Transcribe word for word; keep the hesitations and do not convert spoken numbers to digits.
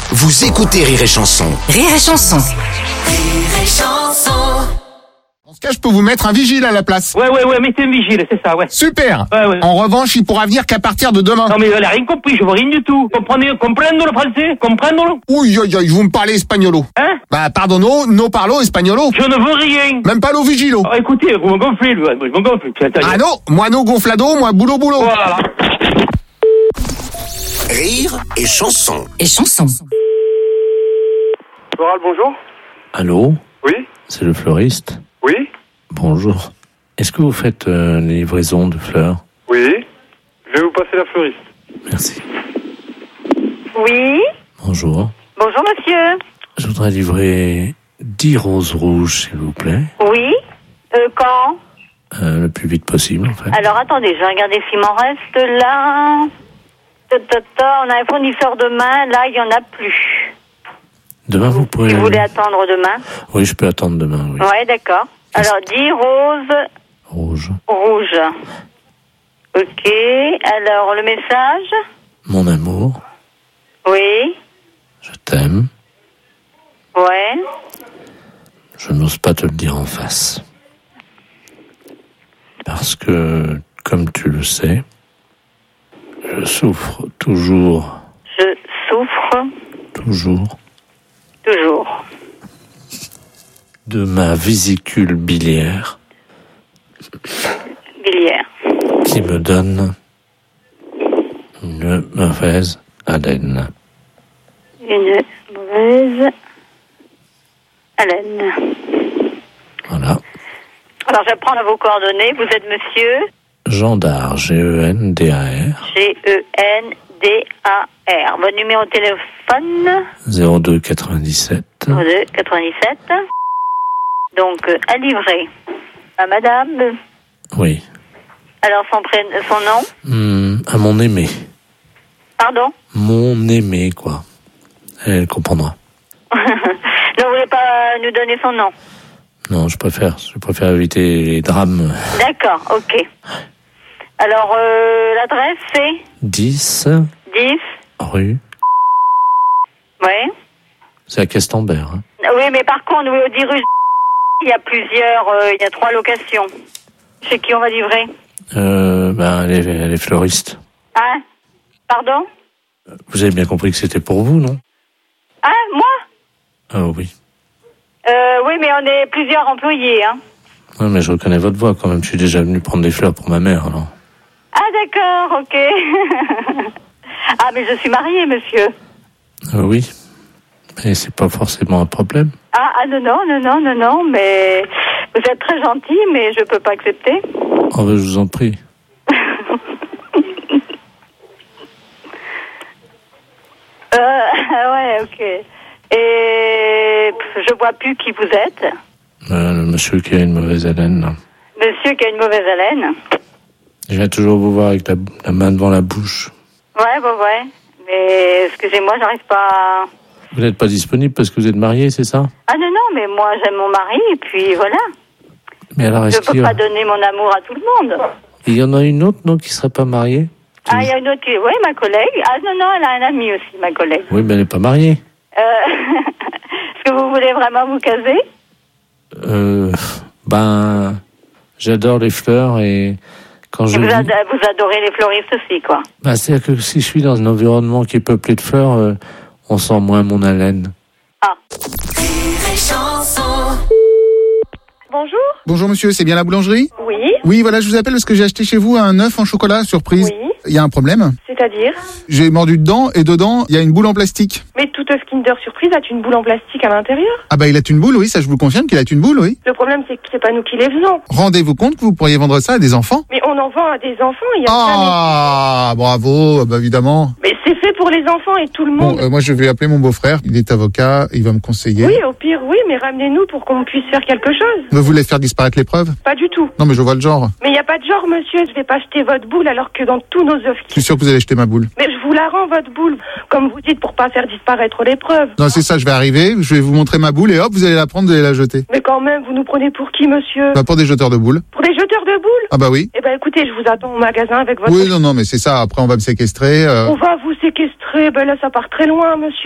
Vous écoutez Rire et Chanson. Rire et Chanson. Rire et Chanson. En ce cas, je peux vous mettre un vigile à la place. Ouais, ouais, ouais, mettez un vigile, c'est ça, ouais. Super. Ouais, ouais. En revanche, il pourra venir qu'à partir de demain. Non, mais elle a rien compris, je vois rien du tout. Comprenez, comprendre le français? Comprendre? Oui, oui, oui, vous me parlez espagnolo. Hein? Bah, pardonno, no parlo espagnolo. Je ne veux rien. Même pas lo vigilo. Oh, écoutez, vous me gonflez, vous me gonflez. Ah non, moi no gonflado, moi boulot boulot. Voilà. Rire et Chanson. Et Chanson. Floral, bonjour. Allô, Oui, c'est le fleuriste. oui, Bonjour. Est-ce que vous faites euh, les livraisons de fleurs? oui. Je vais vous passer la fleuriste. Merci. Oui. Bonjour. Bonjour monsieur. Je voudrais livrer dix roses rouges, s'il vous plaît. Oui. Euh, quand Euh, le plus vite possible, en fait. Alors attendez, je vais regarder s'il m'en reste là. Ta, ta, ta, on a un fournisseur demain, là il n'y en a plus. Demain, vous pourrez... Vous voulez attendre demain? Oui, je peux attendre demain, oui. Ouais, d'accord. Alors dix roses Rouge. rouges. Ok. Alors le message? Mon amour, Oui. je t'aime. Ouais. Je n'ose pas te le dire en face. Parce que, comme tu le sais, je souffre toujours, Je souffre toujours, toujours. de ma vésicule biliaire Biliaire. qui me donne une mauvaise haleine. Une mauvaise haleine. Voilà. Alors, je vais prendre vos coordonnées. Vous êtes monsieur Gendard, G E N D A R, G E N D A R. Votre numéro de téléphone zéro deux quatre-vingt-dix-sept. zéro deux quatre-vingt-dix-sept. Donc, euh, à livrer à madame. Oui. Alors, son, prénom, son nom Hum, à mon aimé. Pardon. Mon aimé, quoi. Elle comprendra. Non, vous voulez pas nous donner son nom? Non, je préfère. Je préfère éviter les drames. D'accord, ok. Alors, euh, l'adresse, c'est dix dix. rue. Oui. C'est à Castambert. Hein. Oui, mais par contre, oui, au dix rue, il y a plusieurs, euh, il y a trois locations. Chez qui on va livrer? Euh, ben, elle est, elle est fleuriste. Hein? Pardon? Vous avez bien compris que c'était pour vous, non? Hein? Moi? Ah oui. Euh, oui, mais on est plusieurs employés, hein. Ouais, mais je reconnais votre voix quand même. Je suis déjà venu prendre des fleurs pour ma mère, alors. Ah, d'accord, ok. Ah, mais je suis mariée, monsieur. Euh, oui. Mais c'est pas forcément un problème. Ah, ah, non, non, non, non, non, non, mais vous êtes très gentil, mais je peux pas accepter. Oh, ben, je vous en prie. Euh, ouais, ok. Et je vois plus qui vous êtes. Euh, le monsieur qui a une mauvaise haleine, là. Monsieur qui a une mauvaise haleine. Je viens toujours vous voir avec la, la main devant la bouche. Ouais, ouais, ouais. Mais excusez-moi, j'arrive pas à... Vous n'êtes pas disponible parce que vous êtes marié, c'est ça? Ah non, non, mais moi j'aime mon mari et puis voilà. Mais alors, Je est-ce peux qu'il y, pas a... donner mon amour à tout le monde. il y en a une autre, non, qui serait pas mariée? Ah, il y a une autre qui... Oui, ma collègue. Ah non, non, elle a un ami aussi, ma collègue. Oui, mais elle n'est pas mariée. Euh... Est-ce que vous voulez vraiment vous caser? Euh, ben, j'adore les fleurs et quand je vous, vis- ad... vous adorez les fleuristes aussi, quoi. ben, c'est-à-dire que si je suis dans un environnement qui est peuplé de fleurs, euh, on sent moins mon haleine. Ah. Rire et Chanson. Bonjour. Bonjour monsieur, c'est bien la boulangerie? Oui. Oui, voilà, je vous appelle parce que j'ai acheté chez vous un œuf en chocolat, surprise. Oui. Il y a un problème? C'est-à-dire? J'ai mordu dedans et dedans, il y a une boule en plastique. Mais tout œuf Kinder Surprise a une boule en plastique à l'intérieur. Ah bah il a une boule, oui, ça je vous confirme qu'il a une boule, oui. Le problème, c'est que c'est pas nous qui les faisons. Rendez-vous compte que vous pourriez vendre ça à des enfants? Mais on en vend à des enfants, il y a Ah, bravo, bah évidemment. jamais... Mais c'est fait pour les enfants et tout le monde. Bon, euh, moi je vais appeler mon beau-frère, il est avocat, il va me conseiller. Oui, au pire, oui, mais ramenez-nous pour qu'on puisse faire quelque chose. Vous voulez faire disparaître les preuves? Pas du tout. Non mais je vois le genre. Mais il n'y a pas de genre, monsieur, je vais pas acheter votre boule alors que dans tous nos œufs... Je suis sûr que vous allez jeter ma boule. Mais je vous la rends, votre boule, comme vous dites, pour pas faire disparaître les preuves. Non, c'est ça, je vais arriver, je vais vous montrer ma boule et hop, vous allez la prendre, vous allez la jeter. Mais quand même, vous nous prenez pour qui, monsieur? Bah pour des jeteurs de boules. Pour des jeteurs de boules? Ah bah oui. Eh ben écoutez, je vous attends au magasin avec votre... Oui, non, non, mais c'est ça, après on va me séquestrer. euh. On va vous séquestrer, ben là ça part très loin, monsieur.